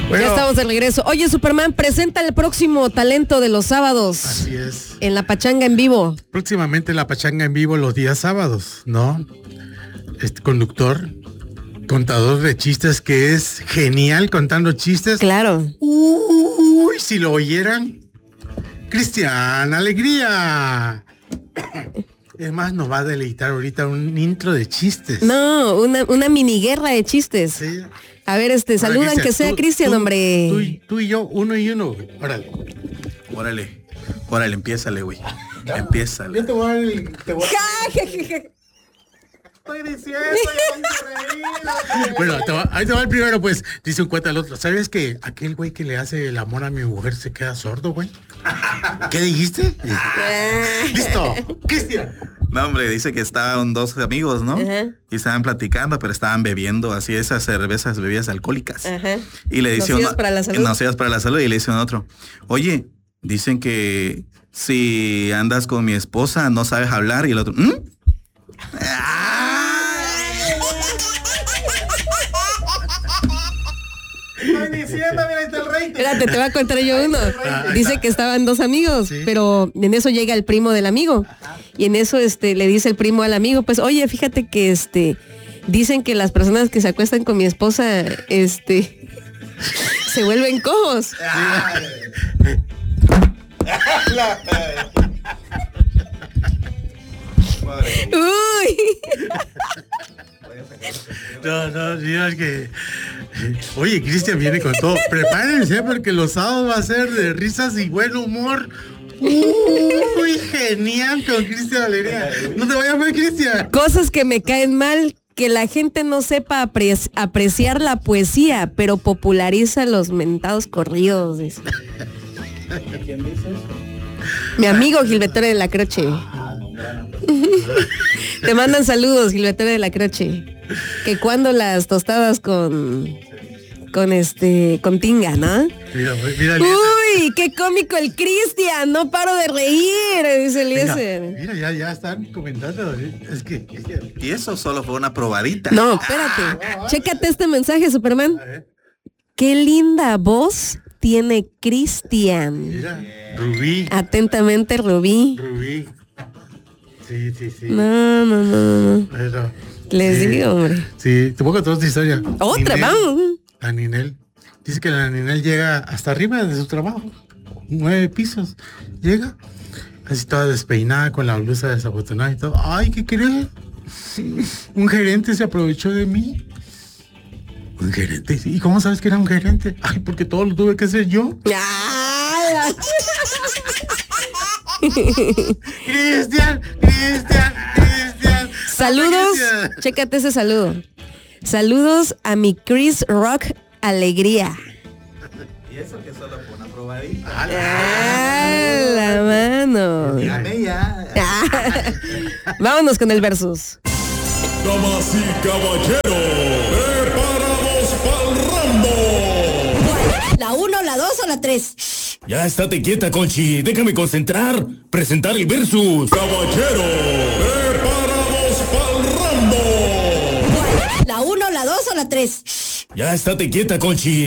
Bueno, ya estamos de regreso. Oye, Superman, presenta el próximo talento de los sábados. Así es. En la pachanga en vivo. Próximamente la pachanga en vivo los días sábados, ¿no? Este conductor, contador de chistes que es genial contando chistes. Claro. Uy, si lo oyeran. Cristian Alegría. Es más, nos va a deleitar ahorita un intro de chistes. No, una mini guerra de chistes. Sí. A ver, saludan Cristian, que sea Cristian, hombre. Tú y yo, uno y uno, güey. Órale. Órale, empiézale, güey. Empiézale. Yo te voy a dar Estoy diciendo, Bueno, ahí te va el primero, pues. Dice un cuenta al otro. ¿Sabes que aquel güey que le hace el amor a mi mujer se queda sordo, güey? ¿Qué dijiste? Listo, Cristian. No, hombre, dice que estaban dos amigos, ¿no? Ajá. Y estaban platicando, pero estaban bebiendo así esas cervezas, bebidas alcohólicas. Ajá. Y le dice Nocivas para la salud. Nocivas para la salud. Y le dice un otro, oye, dicen que si andas con mi esposa no sabes hablar. Y el otro, Estoy diciendo, mira, ahí está el rey. Espérate, te voy a contar yo uno. Dice que estaban dos amigos, Sí. pero en eso llega el primo del amigo. Y en eso le dice el primo al amigo, pues, oye, fíjate que dicen que las personas que se acuestan con mi esposa, se vuelven cojos. Uy. No, es que... Oye, Cristian viene con todo. Prepárense porque los sábados va a ser de risas y buen humor. Uy, genial con Cristian Alegría. No te vayas mal, Cristian. Cosas que me caen mal, que la gente no sepa apreciar la poesía, pero populariza los mentados corridos. Dice. ¿Quién dice eso? Mi amigo Gilberto de la Croce. Te mandan saludos, Gilberto de la Croce. Que cuando las tostadas con tinga, ¿no? Mira, Uy, qué cómico el Cristian, no paro de reír, dice Eliezer. mira, ya están comentando. Es que... Y eso solo fue una probadita. No, espérate. Chécate este mensaje, Superman. A ver, Qué linda voz tiene Cristian. mira, Rubí. Atentamente, Rubí. Rubí. Sí. No. Pero, Les digo, hombre. Sí, te voy a contar otra historia. Otra, Ninel, vamos. La Ninel. Dice que la Ninel llega hasta arriba de su trabajo. 9 pisos. Llega. Así toda despeinada con la blusa desabotonada y todo. Ay, ¿qué crees? Un gerente se aprovechó de mí. Un gerente. ¿Y cómo sabes que era un gerente? Ay, porque todo lo tuve que hacer yo. ¡Ah! Cristian. Saludos. Cristian. Chécate ese saludo. Saludos a mi Chris Rock Alegría. Y eso que solo fue una probadita. ¡Ah, la mano! Dígame ya. Vámonos con el versus. Damas y caballeros, preparados para el Rambo. ¿La 1, la 2 o la 3? Ya estate quieta, Conchi. Déjame concentrar. Presentar el versus. Caballeros, preparados para el Rambo. ¿La 1, la 2 o la 3? Ya estate quieta, Conchi.